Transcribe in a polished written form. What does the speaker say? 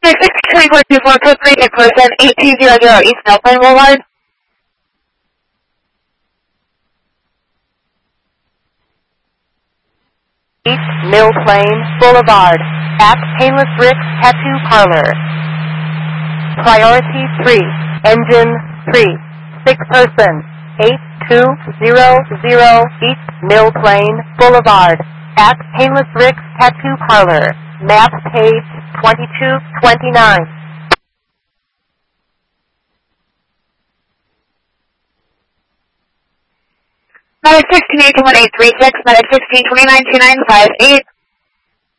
62424 Cook Creek person 8200 East Mill Plain Boulevard. East Mill Plain Boulevard at Painless Rick's Tattoo Parlor. Priority 3, Engine 3, 6 person 8200 East Mill Plain Boulevard at Painless Rick's Tattoo Parlor. Map page 2229. Medic 1681 836, Medic 1629 2958.